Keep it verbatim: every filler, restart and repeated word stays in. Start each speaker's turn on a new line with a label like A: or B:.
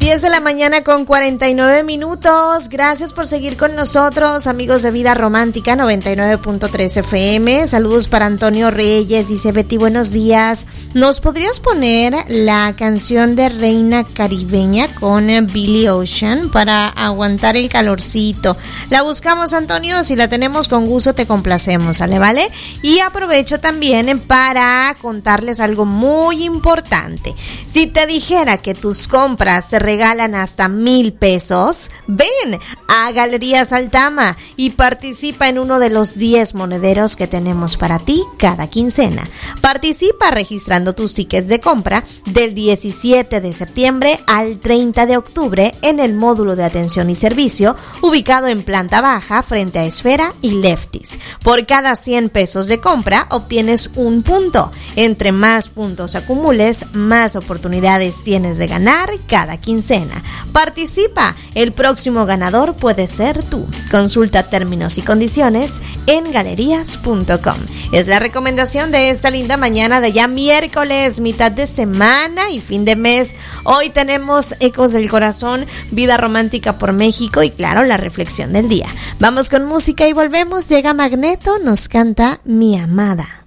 A: diez de la mañana con cuarenta y nueve minutos. Gracias por seguir con nosotros, amigos de Vida Romántica noventa y nueve punto tres F M. Saludos para Antonio Reyes. Dice Betty, buenos días. ¿Nos podrías poner la canción de Reina Caribeña con Billy Ocean para aguantar el calorcito? La buscamos, Antonio. Si la tenemos, con gusto te complacemos, ¿vale? ¿Vale? Y aprovecho también para contarles algo muy importante. Si te dijera que tus compras te regalan hasta mil pesos, ven a Galerías Altama y participa en uno de los diez monederos que tenemos para ti cada quincena. Participa registrando tus tickets de compra del diecisiete de septiembre al treinta de octubre en el módulo de atención y servicio ubicado en planta baja frente a Esfera y Lefties. Por cada cien pesos de compra obtienes un punto. Entre más puntos acumules, más oportunidades tienes de ganar cada quincena. Participa, el próximo ganador puede ser tú. Consulta términos y condiciones en galerías punto com. Es la recomendación de esta linda mañana de ya miércoles, mitad de semana y fin de mes. Hoy tenemos Ecos del Corazón, Vida Romántica por México y claro, la reflexión del día. Vamos con música y volvemos. Llega Magneto, nos canta Mi Amada.